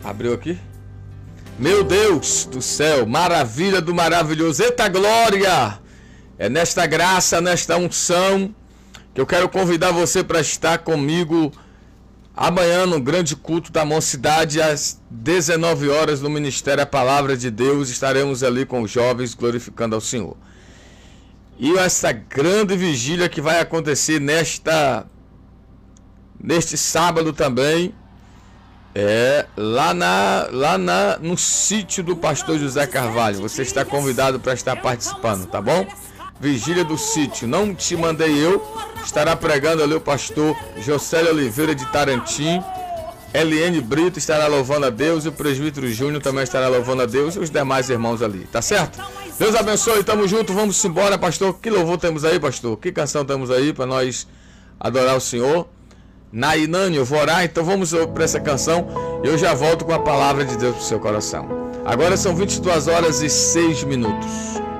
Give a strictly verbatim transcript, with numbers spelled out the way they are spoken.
Abriu aqui? Meu Deus do céu, maravilha do maravilhoso. Eita glória! É nesta graça, nesta unção, que eu quero convidar você para estar comigo amanhã no grande culto da Mocidade, às dezenove horas, no Ministério A Palavra de Deus. Estaremos ali com os jovens glorificando ao Senhor. E essa grande vigília que vai acontecer nesta neste sábado também, é lá, na, lá na, no sítio do pastor José Carvalho. Você está convidado para estar participando, tá bom? Vigília do sítio, não te mandei eu. Estará pregando ali o pastor Josélio Oliveira de Tarantim. Eliane Brito estará louvando a Deus. E o presbítero Júnior também estará louvando a Deus. E os demais irmãos ali, tá certo? Deus abençoe, tamo junto, vamos embora, pastor. Que louvor temos aí, pastor? Que canção temos aí para nós adorar o Senhor? Nainane, eu vou orar, então vamos para essa canção e eu já volto com a palavra de Deus para o seu coração. Agora são vinte e duas horas e seis minutos.